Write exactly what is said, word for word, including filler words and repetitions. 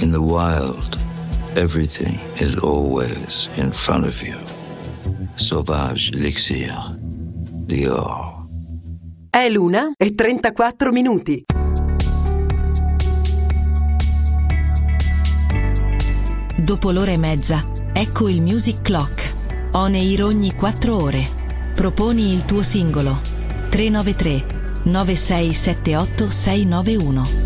In the wild, everything is always in front of you. Sauvage Elixir, Dior. È l'una e trentaquattro minuti. Dopo l'ora e mezza, ecco il Music Clock. On air ogni quattro ore. Proponi il tuo singolo. tre nove tre nove sei sette otto sei nove uno.